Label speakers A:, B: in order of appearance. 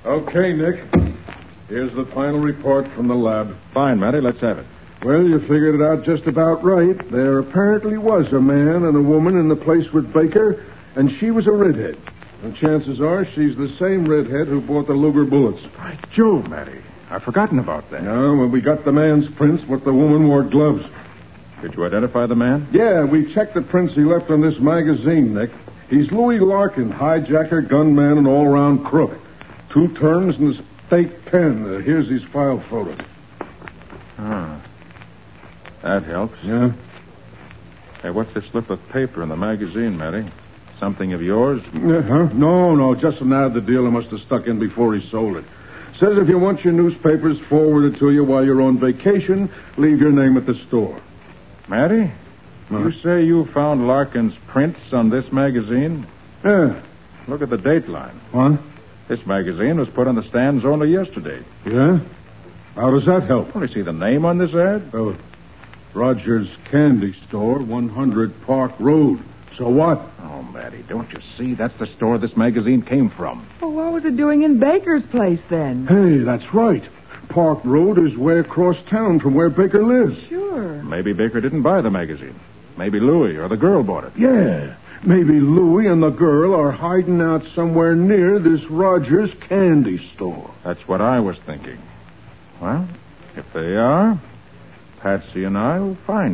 A: Okay, Nick. Here's the final report from the lab.
B: Fine, Matty. Let's have it.
A: Well, you figured it out just about right. There apparently was a man and a woman in the place with Baker, and she was a redhead. And chances are she's the same redhead who bought the Luger bullets.
B: By Jove, Matty. I've forgotten about that.
A: No, well, we got the man's prints, but the woman wore gloves.
B: Did you identify the man?
A: Yeah, we checked the prints he left on this magazine, Nick. He's Louis Larkin, hijacker, gunman, and all-round crook. 2 terms in the state pen. Here's his file photo.
B: That helps.
A: Yeah?
B: Hey, what's this slip of paper in the magazine, Matty? Something of yours?
A: Huh? No, just an ad the dealer must have stuck in before he sold it. Says if you want your newspapers forwarded to you while you're on vacation, leave your name at the store.
B: Matty? You say you found Larkin's prints on this magazine?
A: Yeah.
B: Look at the date line.
A: What?
B: This magazine was put on the stands only yesterday.
A: Yeah? How does that help?
B: Well, you see the name on this ad?
A: Oh, Rogers Candy Store, 100 Park Road. So what?
B: Oh, Matty, don't you see? That's the store this magazine came from.
C: Well, what was it doing in Baker's place then?
A: Hey, that's right. Park Road is way across town from where Baker lives.
C: Sure.
B: Maybe Baker didn't buy the magazine. Maybe Louis or the girl bought it.
A: Yeah. Maybe Louis and the girl are hiding out somewhere near this Rogers Candy Store.
B: That's what I was thinking. Well, if they are, Patsy and I will find